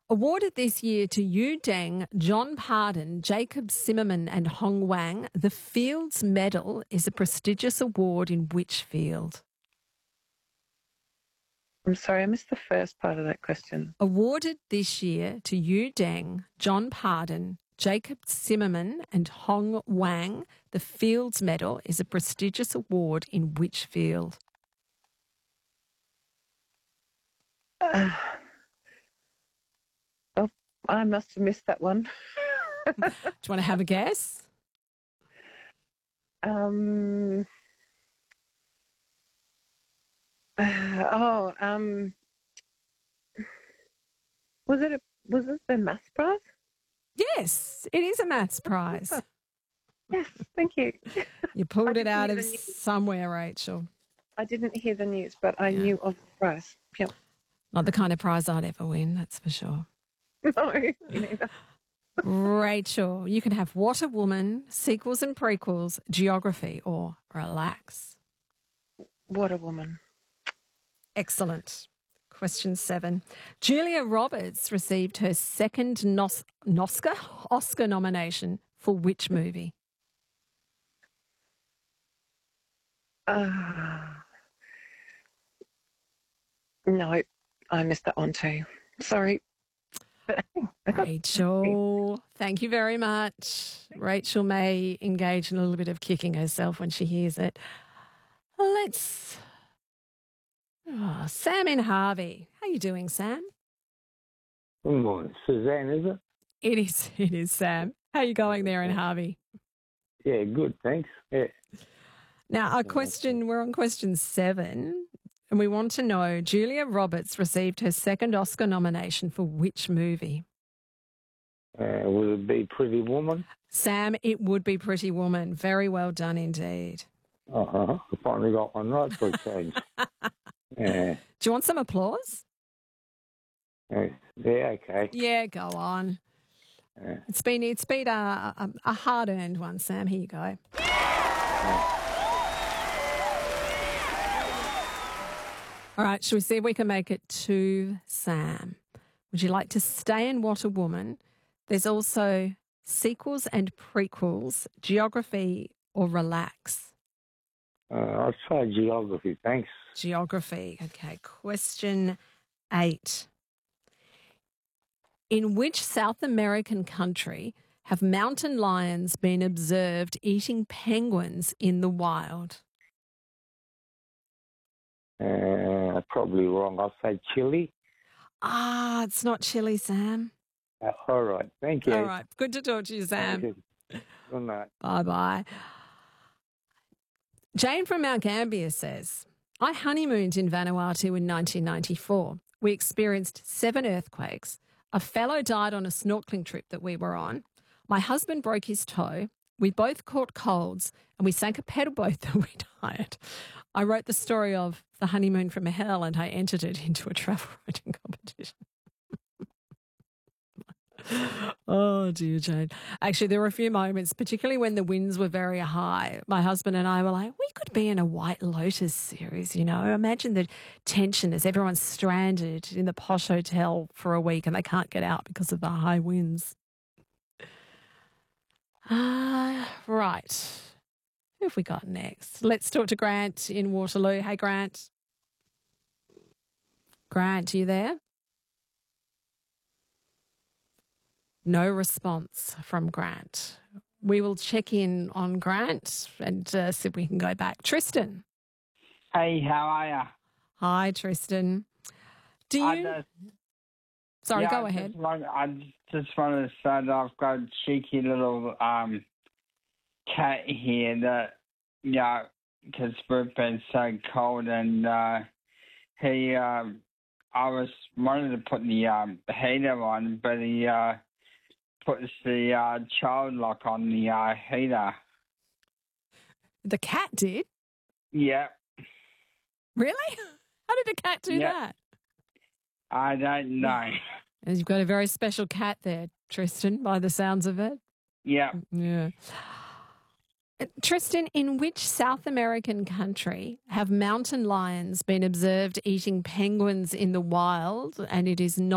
Awarded this year to Yu Deng, John Pardon, Jacob Zimmerman, and Hong Wang, the Fields Medal is a prestigious award in which field? I'm sorry, I missed the first part of that question. Awarded this year to Yu Deng, John Pardon, Jacob Zimmerman, and Hong Wang, the Fields Medal is a prestigious award in which field? Oh, I must have missed that one. Do you want to have a guess? Um, was it the maths prize? Yes, it is a maths prize. Yes, thank you. You pulled it out of somewhere, Rachel. I didn't hear the news, but I knew of the prize. Yep. Not the kind of prize I'd ever win, that's for sure. No, me neither. Rachel, you can have What a Woman, sequels and prequels, geography, or relax. What a woman. Excellent. Question 7. Julia Roberts received her second Oscar nomination for which movie? No, I missed that one too. Sorry. Rachel, thank you very much. Rachel may engage in a little bit of kicking herself when she hears it. Sam in Harvey. How you doing, Sam? Good morning. Suzanne, is it? It is, Sam. How you going there in Harvey? Yeah, good, thanks. Yeah. Now, we're on question 7, and we want to know, Julia Roberts received her second Oscar nomination for which movie? Would it be Pretty Woman? Sam, it would be Pretty Woman. Very well done indeed. I finally got one right for a change. Do you want some applause? Yeah, okay. Yeah, go on. It's been a hard-earned one, Sam. Here you go. All right, shall we see if we can make it to Sam? Would you like to stay in What a Woman? There's also sequels and prequels, geography, or relax. I'll try geography, thanks. Geography. Okay, question 8. In which South American country have mountain lions been observed eating penguins in the wild? Probably wrong. I'll say Chile. It's not Chile, Sam. All right, thank you. All right, good to talk to you, Sam. Good night. Bye-bye. Jane from Mount Gambier says, I honeymooned in Vanuatu in 1994. We experienced 7 earthquakes. A fellow died on a snorkeling trip that we were on. My husband broke his toe. We both caught colds and we sank a pedal boat that we'd hired. I wrote the story of the honeymoon from hell and I entered it into a travel writing competition. Oh, dear, Jane. Actually, there were a few moments, particularly when the winds were very high. My husband and I were like, we could be in a White Lotus series, you know. Imagine the tension as everyone's stranded in the posh hotel for a week and they can't get out because of the high winds. Right. Who have we got next? Let's talk to Grant in Waterloo. Hey, Grant. Grant, are you there? No response from Grant. We will check in on Grant and see if we can go back. Tristan. Hey, how are you? Hi, Tristan. Sorry, go ahead. I just wanted to say that I've got a cheeky little cat here that, because we've been so cold and he, I was wanted to put the heater on, but he puts the child lock on the heater. The cat did? Yeah. Really? How did the cat do that? I don't know. And you've got a very special cat there, Tristan, by the sounds of it. Yeah. Yeah. Tristan, in which South American country have mountain lions been observed eating penguins in the wild and it is not